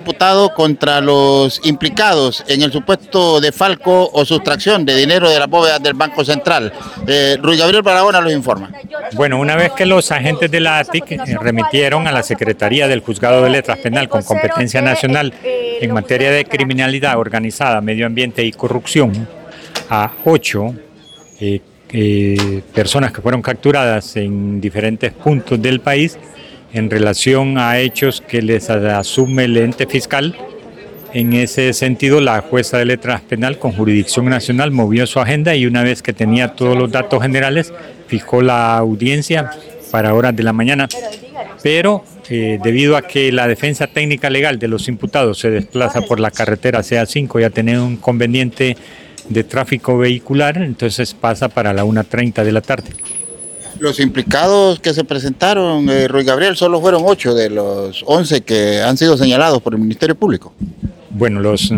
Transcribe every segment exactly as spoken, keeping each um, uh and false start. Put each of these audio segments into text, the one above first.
imputado contra los implicados en el supuesto defalco o sustracción de dinero de las bóvedas del Banco Central. Eh, Ruy Gabriel Barahona los informa. Bueno, una vez que los agentes de la A T I C eh, remitieron a la Secretaría del Juzgado de Letras Penal con competencia nacional en materia de criminalidad organizada, medio ambiente y corrupción a ocho eh, eh, personas que fueron capturadas en diferentes puntos del país en relación a hechos que les asume el ente fiscal. En ese sentido, la jueza de letras penal con jurisdicción nacional movió su agenda y una vez que tenía todos los datos generales, fijó la audiencia para horas de la mañana. Pero eh, debido a que la defensa técnica legal de los imputados se desplaza por la carretera C A cinco y ha tenido un inconveniente de tráfico vehicular, entonces pasa para la una treinta de la tarde. Los implicados que se presentaron, eh, Ruy Gabriel, solo fueron ocho de los once que han sido señalados por el Ministerio Público. Bueno, los uh,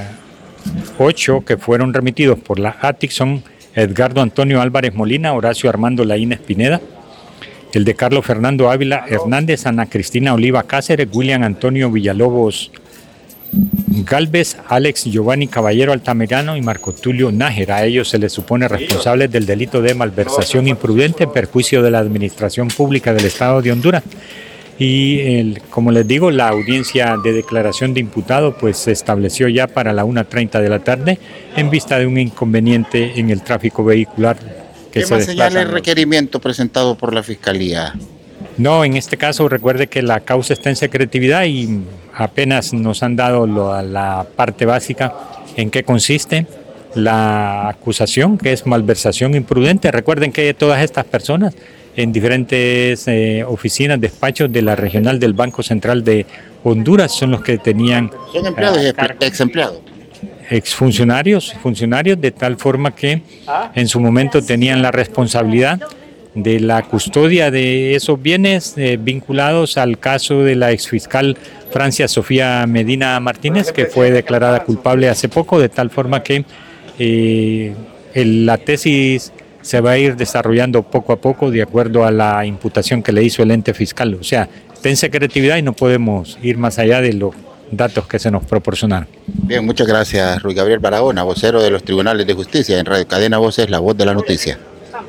ocho que fueron remitidos por la A T I C son Edgardo Antonio Álvarez Molina, Horacio Armando Laínez Pineda, el de Carlos Fernando Ávila Hernández, Ana Cristina Oliva Cáceres, William Antonio Villalobos Galvez, Alex Giovanni Caballero Altamirano y Marco Tulio Nájera. A ellos se les supone responsables del delito de malversación imprudente en perjuicio de la administración pública del Estado de Honduras. Y el, como les digo, la audiencia de declaración de imputado pues se estableció ya para la una treinta de la tarde en vista de un inconveniente en el tráfico vehicular. Que ¿Qué más señala el requerimiento presentado por la Fiscalía? No, en este caso recuerde que la causa está en secretividad y apenas nos han dado lo, la parte básica en qué consiste la acusación, que es malversación imprudente. Recuerden que todas estas personas en diferentes eh, oficinas, despachos de la regional del Banco Central de Honduras son los que tenían... Son empleados y ex empleados. Exfuncionarios, funcionarios de tal forma que en su momento tenían la responsabilidad de la custodia de esos bienes eh, vinculados al caso de la exfiscal Francia Sofía Medina Martínez, que fue declarada culpable hace poco, de tal forma que eh, el, la tesis se va a ir desarrollando poco a poco de acuerdo a la imputación que le hizo el ente fiscal. O sea, está en secretividad y no podemos ir más allá de los datos que se nos proporcionaron. Bien, muchas gracias, Ruy Gabriel Barahona, vocero de los Tribunales de Justicia. En Radio Cadena Voces, la voz de la noticia.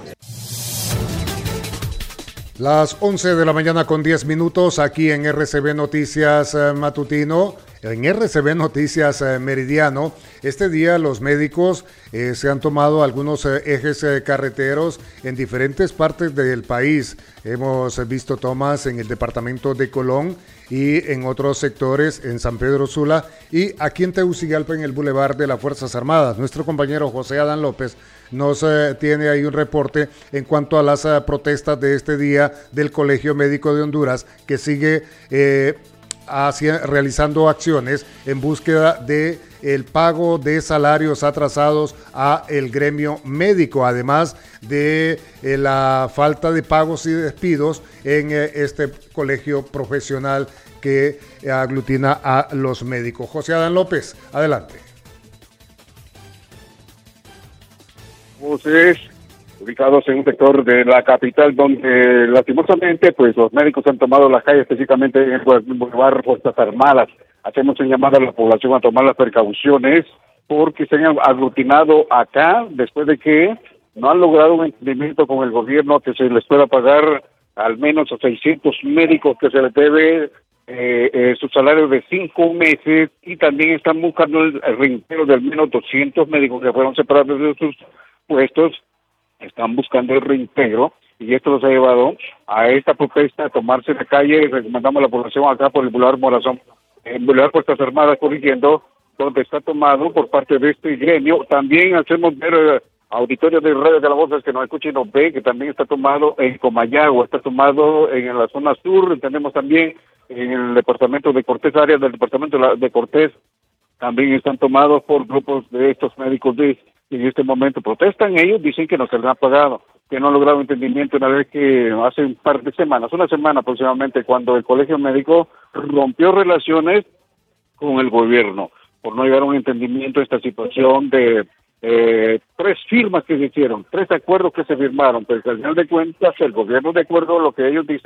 Las once de la mañana con diez minutos aquí en R C B Noticias eh, Matutino, en R C B Noticias eh, Meridiano. Este día los médicos eh, se han tomado algunos eh, ejes eh, carreteros en diferentes partes del país. Hemos eh, visto tomas en el departamento de Colón y en otros sectores, en San Pedro Sula y aquí en Tegucigalpa, en el Boulevard de las Fuerzas Armadas. Nuestro compañero José Adán López nos eh, tiene ahí un reporte en cuanto a las uh, protestas de este día del Colegio Médico de Honduras, que sigue eh, hacia, realizando acciones en búsqueda de el pago de salarios atrasados a el gremio médico, además de eh, la falta de pagos y despidos en eh, este colegio profesional que eh, aglutina a los médicos. José Adán López, adelante. Voces ubicados en un sector de la capital donde lastimosamente pues los médicos han tomado las calles, específicamente en el Boulevard Fuerzas Armadas. Hacemos un llamado a la población a tomar las precauciones porque se han aglutinado acá después de que no han logrado un entendimiento con el gobierno que se les pueda pagar al menos a seiscientos médicos que se les debe eh, eh, su salario de cinco meses y también están buscando el, el reintegro de al menos doscientos médicos que fueron separados de sus puestos, están buscando el reintegro y esto los ha llevado a esta protesta, a tomarse la calle. Recomendamos a la población acá por el Boulevard Morazón, el Boulevard Fuerzas Armadas, corrigiendo, donde está tomado por parte de este gremio. También hacemos ver eh, auditorio de Radio de la Voz que nos escucha y nos ve, que también está tomado en Comayagua, está tomado en la zona sur, tenemos también en el departamento de Cortés, áreas del departamento de Cortés, también están tomados por grupos de estos médicos de en este momento protestan. Ellos dicen que no se les ha pagado, que no han logrado entendimiento una vez que hace un par de semanas, una semana aproximadamente, cuando el colegio médico rompió relaciones con el gobierno por no llegar a un entendimiento de esta situación de eh, tres firmas que se hicieron, tres acuerdos que se firmaron, pero que al final de cuentas el gobierno, de acuerdo a lo que ellos dicen,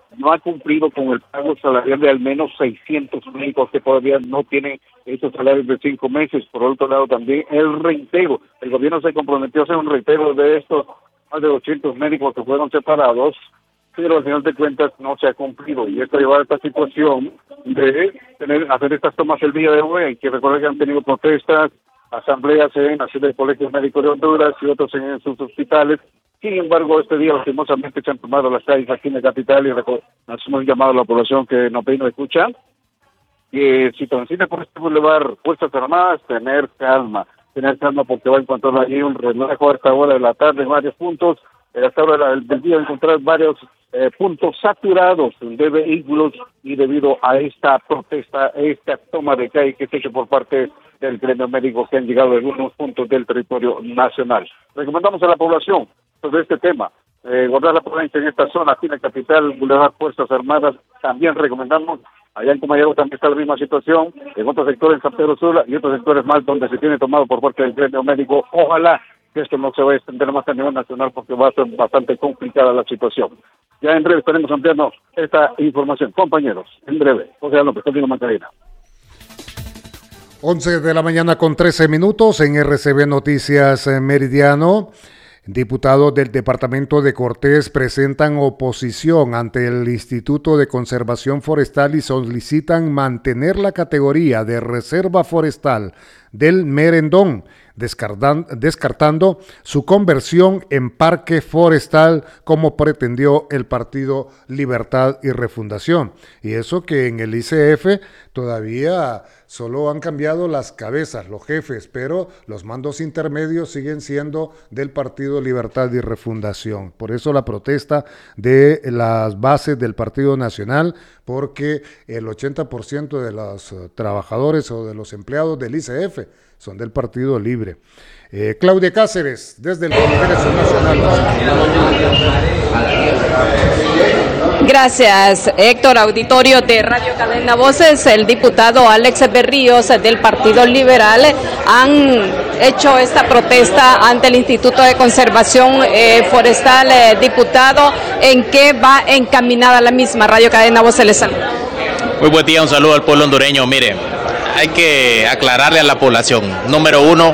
no ha cumplido con el pago salarial de al menos seiscientos médicos que todavía no tienen esos salarios de cinco meses. Por otro lado, también el reintegro. El gobierno se comprometió a hacer un reintegro de estos más de doscientos médicos que fueron separados, pero al final de cuentas no se ha cumplido. Y esto lleva a esta situación de tener hacer estas tomas el día de hoy. Hay que recordar que han tenido protestas, asambleas en la sede de colegios médicos de Honduras y otros en sus hospitales. Sin embargo, este día lastimosamente se han tomado las calles aquí en la capital y nos hemos llamado a la población que nos ve y nos escucha. Que si transita por este bulevar Fuerzas Armadas, tener calma, tener calma porque va a encontrar allí un relajo a esta hora de la tarde en varios puntos. A esta hora del día encontrar varios eh, puntos saturados de vehículos y debido a esta protesta, esta toma de calle que se ha hecho por parte del gremio médico que han llegado a algunos puntos del territorio nacional. Recomendamos a la población sobre este tema, eh, guardar la prudencia en esta zona, aquí en la capital, Boulevard Fuerzas Armadas. También recomendamos, allá en Comayagua también está la misma situación, en otros sectores en San Pedro Sula y otros sectores más donde se tiene tomado por parte del gremio médico. Ojalá que esto no se vaya a extender más a nivel nacional porque va a ser bastante complicada la situación. Ya en breve estaremos ampliando esta información. Compañeros, en breve. José López, Continúa Macarena. once de la mañana con trece minutos en R C B Noticias Meridiano. Diputados del departamento de Cortés presentan oposición ante el Instituto de Conservación Forestal y solicitan mantener la categoría de reserva forestal del Merendón, descartando su conversión en parque forestal como pretendió el Partido Libertad y Refundación. Y eso que en el I C F todavía solo han cambiado las cabezas, los jefes, pero los mandos intermedios siguen siendo del Partido Libertad y Refundación. Por eso la protesta de las bases del Partido Nacional, porque el ochenta por ciento de los trabajadores o de los empleados del I C F son del Partido Libre. Eh, Claudia Cáceres, desde el Congreso Nacional. Gracias, Héctor. Auditorio de Radio Cadena Voces, el diputado Alex Berríos del Partido Liberal han hecho esta protesta ante el Instituto de Conservación eh, Forestal. Eh, diputado, ¿en qué va encaminada la misma? Radio Cadena Voces les saluda. Muy buen día, un saludo al pueblo hondureño. Mire, hay que aclararle a la población. Número uno,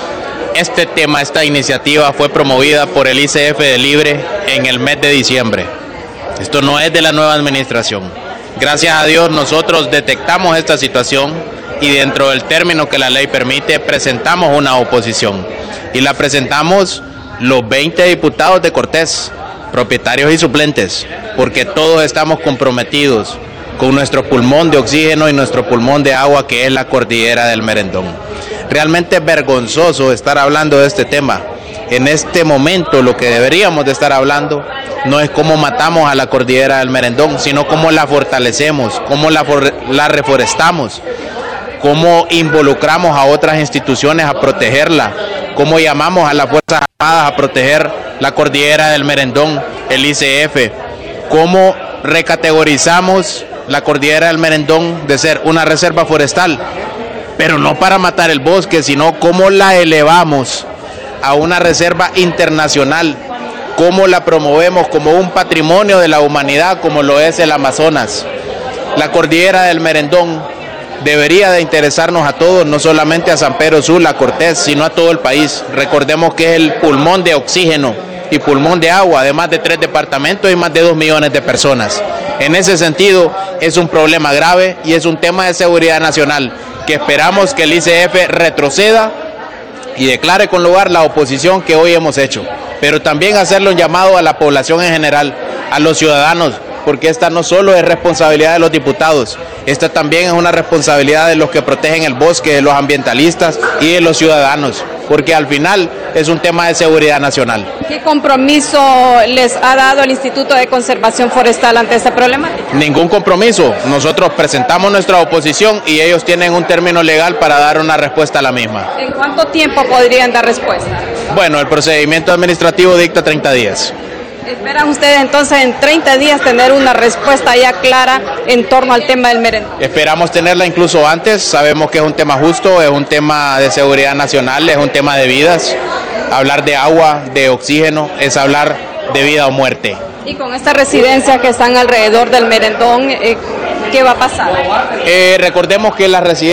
este tema, esta iniciativa fue promovida por el I C F de Libre en el mes de diciembre. Esto no es de la nueva administración. Gracias a Dios nosotros detectamos esta situación y dentro del término que la ley permite presentamos una oposición. Y la presentamos los veinte diputados de Cortés, propietarios y suplentes, porque todos estamos comprometidos con nuestro pulmón de oxígeno y nuestro pulmón de agua, que es la cordillera del Merendón. Realmente es vergonzoso estar hablando de este tema. En este momento lo que deberíamos de estar hablando no es cómo matamos a la cordillera del Merendón, sino cómo la fortalecemos, cómo la, for la reforestamos, cómo involucramos a otras instituciones a protegerla, cómo llamamos a las Fuerzas Armadas a proteger la cordillera del Merendón, el I C F, cómo recategorizamos la cordillera del Merendón de ser una reserva forestal, pero no para matar el bosque, sino cómo la elevamos a una reserva internacional, cómo la promovemos como un patrimonio de la humanidad como lo es el Amazonas. La cordillera del Merendón debería de interesarnos a todos, no solamente a San Pedro Sula, a Cortés, sino a todo el país. Recordemos que es el pulmón de oxígeno y pulmón de agua, además de tres departamentos y más de dos millones de personas. En ese sentido, es un problema grave y es un tema de seguridad nacional que esperamos que el I C F retroceda y declare con lugar la oposición que hoy hemos hecho, pero también hacerle un llamado a la población en general, a los ciudadanos, porque esta no solo es responsabilidad de los diputados, esta también es una responsabilidad de los que protegen el bosque, de los ambientalistas y de los ciudadanos, porque al final es un tema de seguridad nacional. ¿Qué compromiso les ha dado el Instituto de Conservación Forestal ante este problema? Ningún compromiso. Nosotros presentamos nuestra oposición y ellos tienen un término legal para dar una respuesta a la misma. ¿En cuánto tiempo podrían dar respuesta? Bueno, el procedimiento administrativo dicta treinta días. ¿Esperan ustedes entonces en treinta días tener una respuesta ya clara en torno al tema del Merendón? Esperamos tenerla incluso antes. Sabemos que es un tema justo, es un tema de seguridad nacional, es un tema de vidas. Hablar de agua, de oxígeno, es hablar de vida o muerte. Y con estas residencias que están alrededor del Merendón, eh, ¿qué va a pasar? Eh, recordemos que las residencias